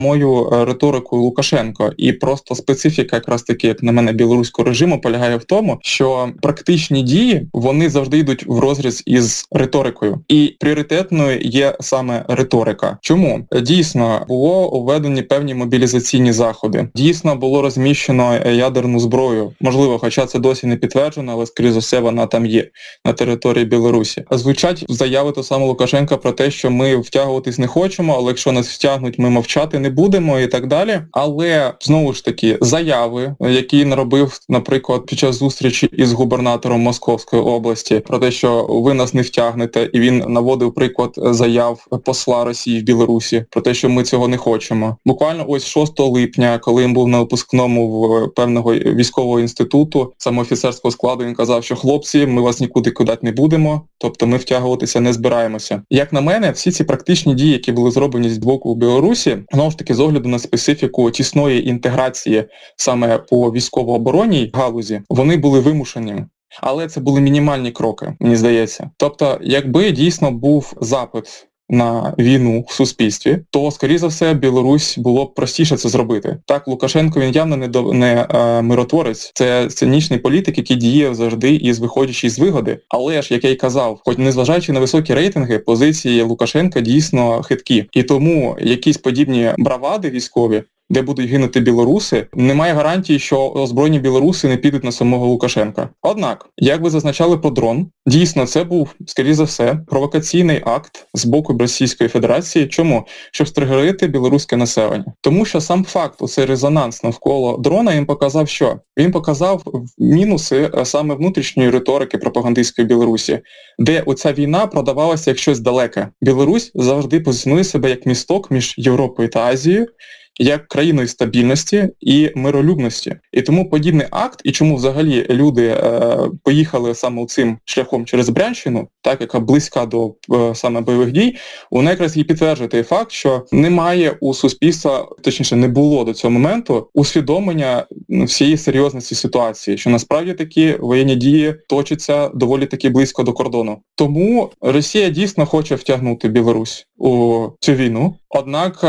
мою риторику Лукашенко. І просто специфіка якраз таки, як на мене, білоруського режиму полягає в тому, що практичні дії, вони завжди йдуть в розріз із риторикою. І пріоритетною є саме риторика. Чому? Дійсно, було введені певні мобілізаційні заходи. Дійсно, було розміщено ядерну зброю. Можливо, хоча це досі не підтверджено, але, скоріше за все, вона там є на території Білорусі. Звучать заяви того самого Лукашенка про те, що ми втягуватись не хочемо, але якщо нас втягнуть, ми мовчати не будемо і так далі. Але, знову ж таки, заяви, які наробив, наприклад, під час зустрічі із губернатором Московської області, про те, що ви нас не втягнете, і він наводив приклад заяв посла Росії в Білорусі, про те, що ми цього не хочемо. Буквально ось 6 липня, коли він був на випускному в певного військового інституту, саме офіцерського складу, він казав, що хлопці, ми вас нікуди кидати не будемо, тобто ми втягуватися не збираємося. Як на мене, всі ці практичні дії, які були зроблені з боку Білорусі, знову ж таки, з огляду на специфіку тісної інтеграції саме по військово-оборонній галузі, вони були вимушеними. Але це були мінімальні кроки, мені здається. Тобто, якби дійсно був запит на війну в суспільстві, то, скоріше за все, Білорусь було б простіше це зробити. Так, Лукашенко, він явно не миротворець. Це цинічний політик, який діє завжди виходячи з вигоди. Але ж, як я й казав, хоч незважаючи на високі рейтинги, позиції Лукашенка дійсно хиткі. І тому якісь подібні бравади військові, де будуть гинути білоруси, немає гарантії, що озброєні білоруси не підуть на самого Лукашенка. Однак, як ви зазначали про дрон, дійсно це був, скоріше за все, провокаційний акт з боку Російської Федерації. Чому? Щоб стригерити білоруське населення. Тому що сам факт, оцей резонанс навколо дрона, він показав що? Він показав мінуси саме внутрішньої риторики пропагандистської Білорусі, де оця війна продавалася як щось далеке. Білорусь завжди позиціонує себе як місток між Європою та Азією, як країною стабільності і миролюбності. І тому подібний акт, і чому взагалі люди поїхали саме цим шляхом через Брянщину, так, яка близька до саме бойових дій, вона якраз і підтверджує той факт, що немає у суспільства, точніше не було до цього моменту, усвідомлення всієї серйозності ситуації, що насправді такі воєнні дії точаться доволі таки близько до кордону. Тому Росія дійсно хоче втягнути Білорусь у цю війну, однак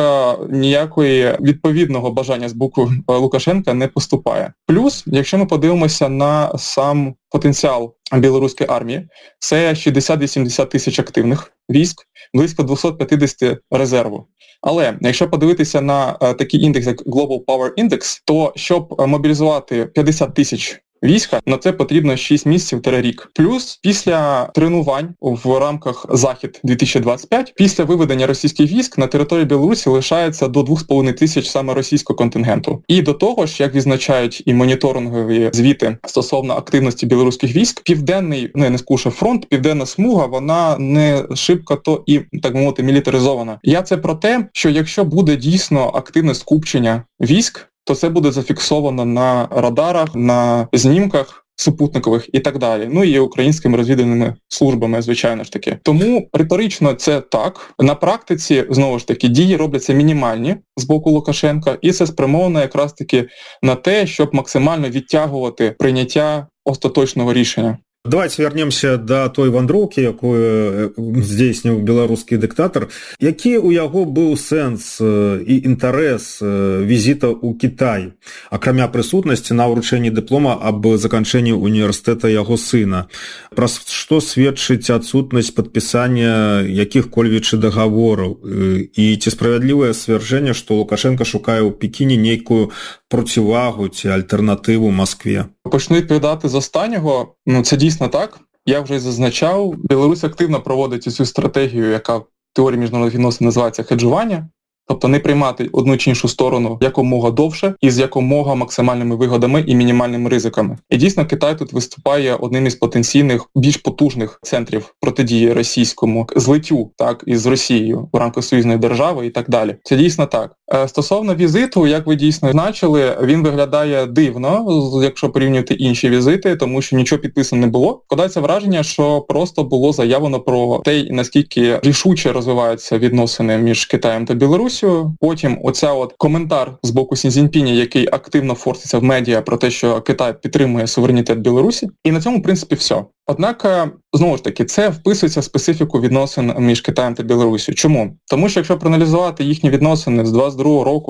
ніякої відповідного бажання з боку Лукашенка не поступає. Плюс, якщо ми подивимося на сам потенціал білоруської армії, це 60-80 тисяч активних військ, близько 250 резерву. Але якщо подивитися на такий індекс, як Global Power Index, то щоб мобілізувати 50 тисяч війська, на це потрібно 6 місяців та рік. Плюс після тренувань в рамках Захід-2025, після виведення російських військ на території Білорусі лишається до 2,5 тисяч саме російського контингенту. І до того ж, як відзначають і моніторингові звіти стосовно активності білоруських військ, південний, не скуше фронт, південна смуга, вона не шибко то і, так мовити, мілітаризована. Я це про те, що якщо буде дійсно активне скупчення військ, то це буде зафіксовано на радарах, на знімках супутникових і так далі. Ну і українськими розвідувальними службами, звичайно ж таки. Тому риторично це так. На практиці, знову ж таки, дії робляться мінімальні з боку Лукашенка, і це спрямовано якраз таки на те, щоб максимально відтягувати прийняття остаточного рішення. Давайте вернемся до той вандроўкі, якую здзейсніў беларускі дыктатар. Які ў яго быў сэнс і інтарэс візіта ў Кітай, акрамя прысутнасці на ўручэнні дыплома аб заканчэнні універсітэта яго сына? Пра што сведчыць адсутнасць падпісання якіх-кольвічы дагавораў? І ці справядлівае сцвярджэнне, што Лукашенко шукае ў Пекіне нейкую процівагу ці альтэрнатыву Москве? Почну відповідати з останнього. Це дійсно так. Я вже зазначав, Білорусь активно проводить цю стратегію, яка в теорії міжнародних відносин називається хеджування. Тобто не приймати одну чи іншу сторону якомога довше і з якомога максимальними вигодами і мінімальними ризиками. І дійсно Китай тут виступає одним із потенційних, більш потужних центрів протидії російському злиттю, так, із Росією в рамках союзної держави і так далі. Це дійсно так. Стосовно візиту, як ви дійсно значили, він виглядає дивно, якщо порівнювати інші візити, тому що нічого підписано не було. Складається враження, що просто було заявлено про те, наскільки рішуче розвиваються відносини між Китаєм та Білорусією. Потім оця коментар з боку Сі Цзіньпіня, який активно форситься в медіа про те, що Китай підтримує суверенітет Білорусі. І на цьому, в принципі, все. Однак, знову ж таки, це вписується в специфіку відносин між Китаєм та Білорусією. Чому? Тому що якщо проаналізувати їхні відносини з 22-го року,